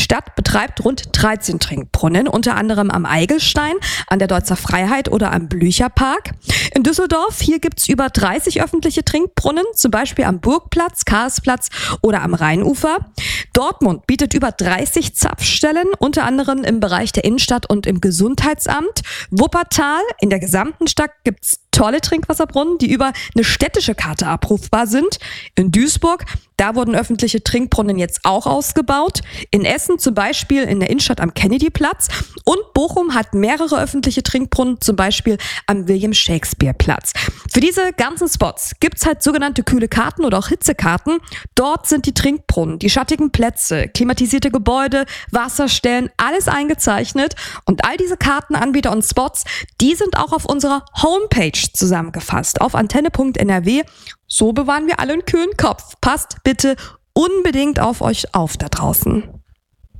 Stadt betreibt rund 13 Trinkbrunnen, unter anderem am Eigelstein, an der Deutzer Freiheit oder am Blücherpark. In Düsseldorf, hier gibt's über 30 öffentliche Trinkbrunnen, zum Beispiel am Burgplatz, Karlsplatz oder am Rheinufer. Dortmund bietet über 30 Zapfstellen, unter anderem im Bereich der Innenstadt und im Gesundheitsamt. Wuppertal, in der gesamten Stadt gibt's tolle Trinkwasserbrunnen, die über eine städtische Karte abrufbar sind. In Duisburg, da wurden öffentliche Trinkbrunnen jetzt auch ausgebaut. In Essen zum Beispiel in der Innenstadt am Kennedyplatz. Und Bochum hat mehrere öffentliche Trinkbrunnen, zum Beispiel am William-Shakespeare-Platz. Für diese ganzen Spots gibt's halt sogenannte kühle Karten oder auch Hitzekarten. Dort sind die Trinkbrunnen, die schattigen Plätze, klimatisierte Gebäude, Wasserstellen, alles eingezeichnet. Und all diese Kartenanbieter und Spots, die sind auch auf unserer Homepage zusammengefasst auf antenne.nrw. So bewahren wir alle einen kühlen Kopf. Passt bitte unbedingt auf euch auf da draußen.